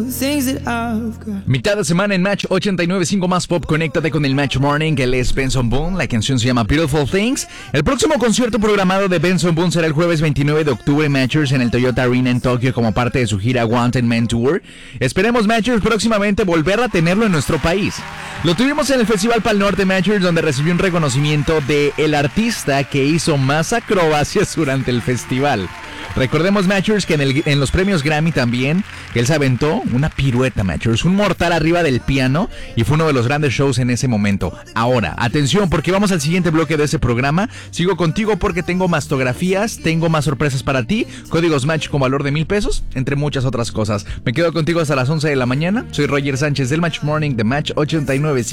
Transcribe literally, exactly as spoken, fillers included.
Mitad de semana en Match ochenta y nueve punto cinco más pop. Conéctate con el Match Morning. Él es Benson Boone. La canción se llama Beautiful Things. El próximo concierto programado de Benson Boone será el jueves veintinueve de octubre en Matchers en el Toyota Arena en Tokio como parte de su gira Wanted Man Tour. Esperemos, Matchers, próximamente volver a tenerlo en nuestro país. Lo tuvimos en el Festival Pal Norte Matchers, donde recibió un reconocimiento de el artista que hizo más acrobacias durante el festival. Recordemos, Matchers, que en, el, en los premios Grammy también, él se aventó una pirueta, Matchers, un mortal arriba del piano, y fue uno de los grandes shows en ese momento. Ahora, atención, porque vamos al siguiente bloque de ese programa. Sigo contigo porque tengo mastografías, tengo más sorpresas para ti, códigos Match con valor de mil pesos, entre muchas otras cosas. Me quedo contigo hasta las once de la mañana. Soy Roger Sánchez del Match Morning de Match ochenta y nueve punto cinco.